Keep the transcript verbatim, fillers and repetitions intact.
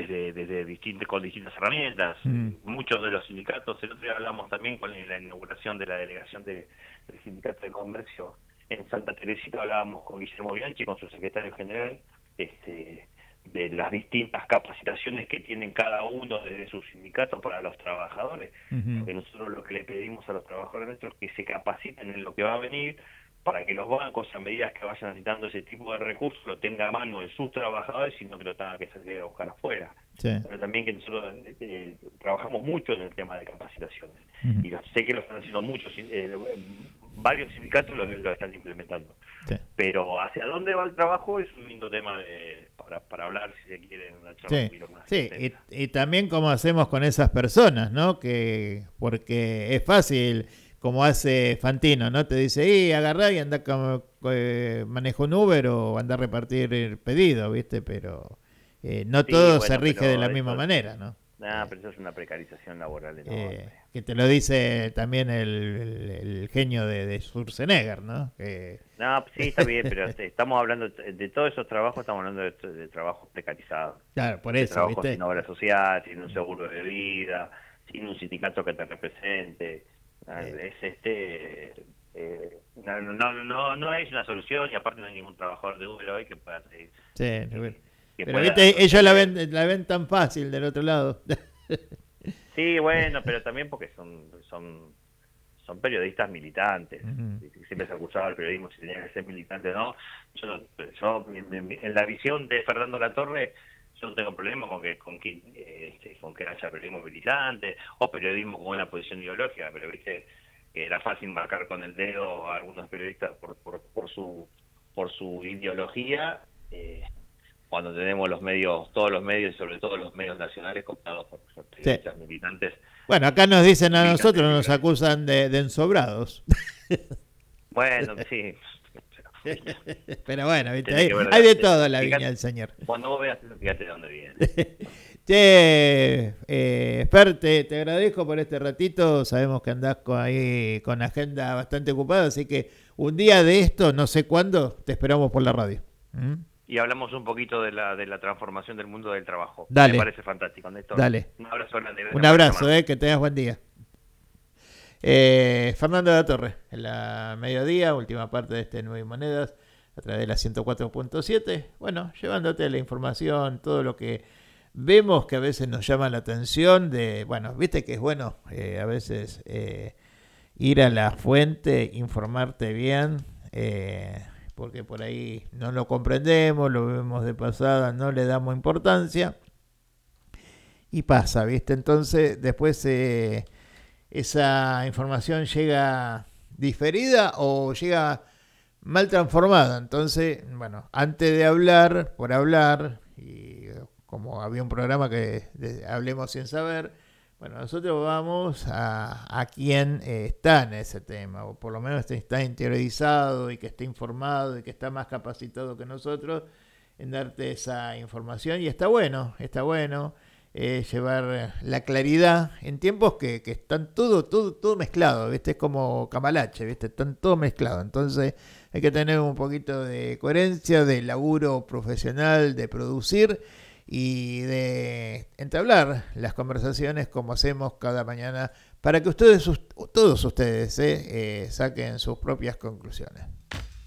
desde, desde distintas, con distintas herramientas. Mm. Muchos de los sindicatos, el otro día hablamos también con la inauguración de la delegación de, del Sindicato de Comercio en Santa Teresita, hablábamos con Guillermo Bianchi, con su secretario general, este, de las distintas capacitaciones que tienen cada uno desde su sindicato para los trabajadores. Uh-huh. Porque nosotros lo que le pedimos a los trabajadores nuestros es que se capaciten en lo que va a venir, para que los bancos, a medida que vayan necesitando ese tipo de recursos, lo tenga a mano de sus trabajadores y no que lo tengan que salir a buscar afuera. Sí. Pero también que nosotros eh, trabajamos mucho en el tema de capacitaciones. Uh-huh. Y lo, sé que lo están haciendo muchos, eh, varios sindicatos lo, lo están implementando. Sí. Pero hacia dónde va el trabajo es un lindo tema de, para, para hablar, si se quiere, en una charla un poquito más. Sí, y, y también cómo hacemos con esas personas, ¿no? Que porque es fácil, como hace Fantino, ¿no? Te dice, y agarrá y andá como, eh, maneja un Uber o andá a repartir el pedido, ¿viste? Pero eh, no sí, todo bueno, se rige de la misma manera, ¿no? Nah, pero eso es una precarización laboral enorme. Eh, que te lo dice también el, el, el genio de, de Schwarzenegger, ¿no? Que... No, sí, está bien, pero estamos hablando de, de todos esos trabajos, estamos hablando de, de trabajos precarizados. Claro, por eso, de trabajos ¿viste? Sin obra social, sin un seguro de vida, sin un sindicato que te represente. Es este eh, no, no no no es una solución y aparte no hay ningún trabajador de Uber hoy que pueda seguir. Sí, que, que pero viste, ellos la ven la ven tan fácil del otro lado. Sí, bueno, pero también porque son son son periodistas militantes. Uh-huh. Siempre se acusaba al periodismo si tenía que ser militante, ¿no? Yo, yo en, en la visión de Fernando Latorre, yo no tengo problema con que con que, eh, con que haya periodismo militante o periodismo con una posición ideológica, pero viste que era fácil marcar con el dedo a algunos periodistas por por, por su por su ideología, eh, cuando tenemos los medios, todos los medios y sobre todo los medios nacionales cooptados por periodistas sí. militantes. Bueno, acá nos dicen a nosotros, nos acusan de, de ensobrados. Bueno, sí. Pero bueno, ¿viste? Hay, hay de todo en la viña del Señor. Cuando vos veas eso, fíjate de dónde viene. Che, eh, Fer, te, te agradezco por este ratito. Sabemos que andás con, ahí con agenda bastante ocupada, así que un día de esto, no sé cuándo, te esperamos por la radio. ¿Mm? Y hablamos un poquito de la de la transformación del mundo del trabajo. Dale. Me parece fantástico, Néstor. Dale. Un abrazo grande. Un abrazo, eh, que tengas buen día. Eh, Fernando de la Torre, en la mediodía, última parte de este Nueve Monedas, a través de la ciento cuatro punto siete. Bueno, llevándote la información, todo lo que vemos que a veces nos llama la atención. De, bueno, viste que es bueno eh, a veces eh, ir a la fuente, informarte bien, eh, porque por ahí no lo comprendemos, lo vemos de pasada, no le damos importancia y pasa, ¿viste? Entonces después eh, esa información llega diferida o llega mal transformada. Entonces, bueno, antes de hablar, por hablar, y como había un programa que de, hablemos sin saber, bueno, nosotros vamos a, a quien eh, está en ese tema, o por lo menos está interiorizado y que está informado y que está más capacitado que nosotros en darte esa información. Y está bueno, está bueno eh, llevar la claridad en tiempos que, que están todo, todo, todo mezclado, ¿viste? Es como Camalache, ¿viste? Están todo mezclado. Entonces hay que tener un poquito de coherencia, de laburo profesional, de producir y de entablar las conversaciones como hacemos cada mañana para que ustedes, todos ustedes, eh, eh, saquen sus propias conclusiones.